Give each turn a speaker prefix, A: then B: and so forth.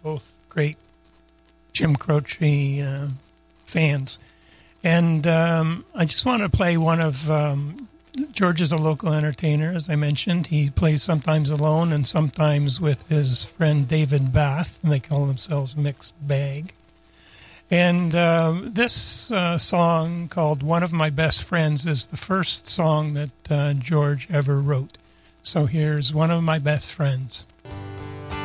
A: both great Jim Croce fans. And I just want to play one of George is a local entertainer, as I mentioned. He plays sometimes alone and sometimes with his friend David Bath, and they call themselves Mixed Bag. And this song called One of My Best Friends is the first song that George ever wrote. So here's One of My Best Friends.